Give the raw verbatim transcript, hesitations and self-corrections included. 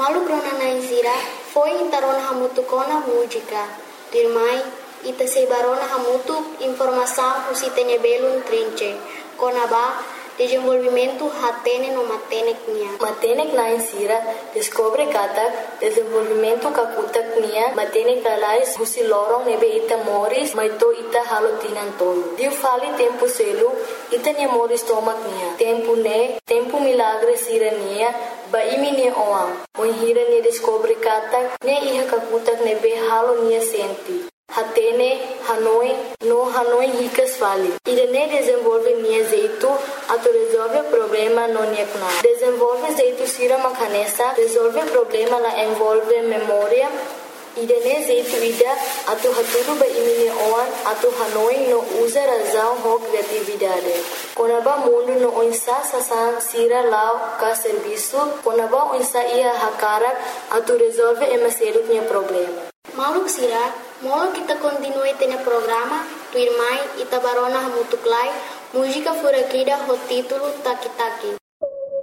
Malu krona naisira foi intarona hamutu kona música. Dirmai ita sebarona hamutu informação usitene belun trinche. Kona ba desenvolvimento hatene no matenek nia. Matenek naisira descobre kata desenvolvimento kakutak nia matenek dalais husi lorong nebe ita moris maito ita halotinan tolo. Diu fali tempo selu ita nia moris tomak nia. Tempo ne tempo milagre sira nia ba imi nia oam. Mohira nia descobre kata ne iha kakutak nebe halo nia senti. Hatene, Hanoi, no Hanoi ricas fali. Irene desenvolve nia jeito, ato resolve problema no nia kuna. Desenvolve jeito sira makanesa, resolve problema la envolve memória. Irene jeito ida, ato haturu ba imini oan, ato Hanoi no usa razão ho criatividade. Konaba mundo no onsa sasan sira lao ka serviço, konaba onsa ia hakarak, ato resolve emaseru nia problema. Mauluk sira, molo kita continue tene programa, tu irmai ita barona hamutuklai, música furakida ho título Taki Taki.